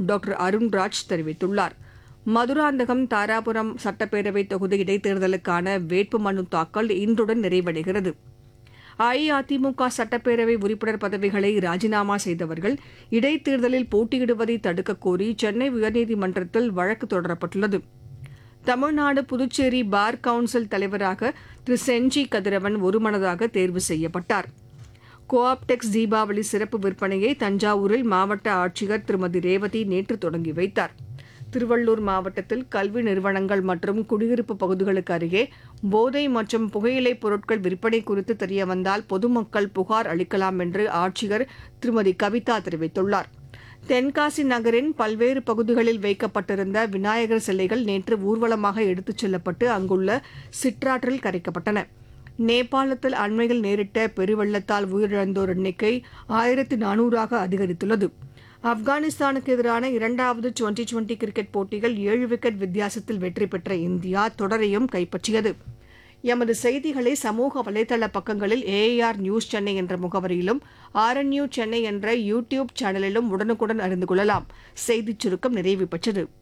Doctor Arunraj தெரிவித்துள்ளார். மதுராந்தகம் தாராபுரம் சட்டப்பேரவை தொகுதி இடைத்தேர்தலுக்கான வேட்புமனு தாக்கல் இன்றுடன் நிறைவடைகிறது. அஇஅதிமுக சட்டப்பேரவை உறுப்பினர் பதவிகளை ராஜினாமா செய்தவர்கள் இடைத்தேர்தலில் போட்டியிடுவதை தடுக்கக் கோரி சென்னை உயர்நீதிமன்றத்தில் வழக்கு தொடரப்பட்டுள்ளது. தமிழ்நாடு புதுச்சேரி பார் கவுன்சில் தலைவராக திரு செஞ்சி கதிரவன் ஒருமனதாக தேர்வு செய்யப்பட்டார். கோஆப்டெக்ஸ் தீபாவளி சிறப்பு விற்பனையை தஞ்சாவூரில் மாவட்ட ஆட்சியர் திருமதி ரேவதி நேற்று தொடங்கி வைத்தார். திருவள்ளூர் மாவட்டத்தில் கல்வி நிறுவனங்கள் மற்றும் குடியிருப்பு பகுதிகளுக்கு அருகே போதை மற்றும் புகையிலைப் பொருட்கள் விற்பனை குறித்து தெரியவந்தால் பொதுமக்கள் புகார் அளிக்கலாம் என்று ஆட்சியர் திருமதி கவிதா தெரிவித்துள்ளார். தென்காசி நகரின் பல்வேறு பகுதிகளில் வைக்கப்பட்டிருந்த விநாயகர் சிலைகள் நேற்று ஊர்வலமாக எடுத்துச் செல்லப்பட்டு அங்குள்ள சிற்றாற்றில் கரைக்கப்பட்டன. நேபாளத்தில் அண்மையில் நேரிட்ட பெருவெள்ளத்தால் உயிரிழந்தோர் எண்ணிக்கை 1400ஆக அதிகரித்துள்ளது. ஆப்கானிஸ்தானுக்கு எதிரான இரண்டாவது டுவெண்டி கிரிக்கெட் போட்டியில் 7 விக்கெட் வித்தியாசத்தில் வெற்றி பெற்ற இந்தியா தொடரையும் கைப்பற்றியது. எமது செய்திகளை சமூக வலைதள பக்கங்களில் AAR நியூஸ் சென்னை என்ற முகவரியிலும் RNU சென்னை என்ற யூடியூப் சேனலிலும் உடனுக்குடன் அறிந்து கொள்ளலாம். செய்திச் சுருக்கம் நிறைவு பெற்றது.